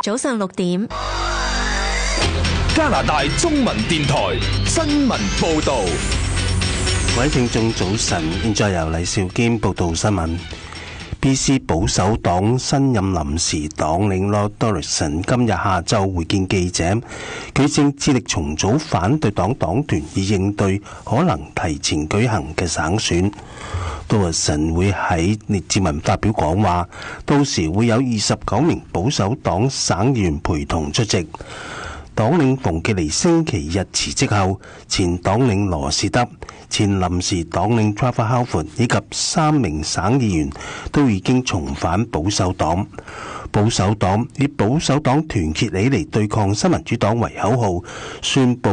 早上6點， 加拿大中文電台新聞報道。 各位聽眾早晨，現在由黎兆堅報道新聞。BC 保守黨新任臨時黨領 Lord Dorison 今日下晝會見記者，佢正致力重組反對黨黨團，以應對可能提前舉行嘅省選。Dorison 會喺列治文發表講話，到時會有29名保守黨省議員陪同出席。黨領馮傑尼星期日辭職後，前黨領羅士德、前臨時黨領 Trevor Halford 以及3名省議員都已經重返保守黨。保守黨以保守黨團結起嚟對抗新民主黨為口號，宣布